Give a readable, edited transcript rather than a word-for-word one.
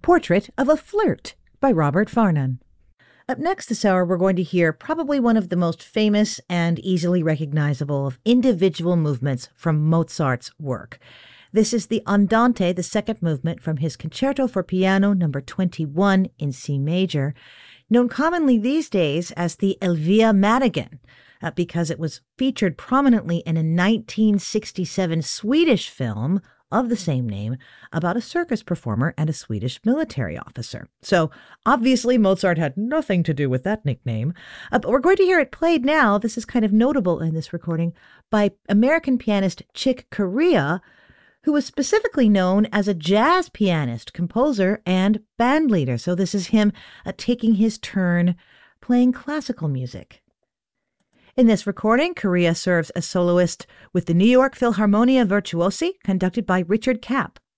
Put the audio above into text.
Portrait of a Flirt by Robert Farnon. Up next this hour, we're going to hear probably one of the most famous and easily recognizable of individual movements from Mozart's work. This is the Andante, the second movement from his Concerto for Piano No. 21 in C major, known commonly these days as the Elvira Madigan, because it was featured prominently in a 1967 Swedish film of the same name about a circus performer and a Swedish military officer. So obviously Mozart had nothing to do with that nickname, but we're going to hear it played now. This is kind of notable in this recording by American pianist Chick Corea, who was specifically known as a jazz pianist, composer, and band leader. So this is him taking his turn playing classical music. In this recording, Corea serves as soloist with the New York Philharmonia Virtuosi, conducted by Richard Kapp.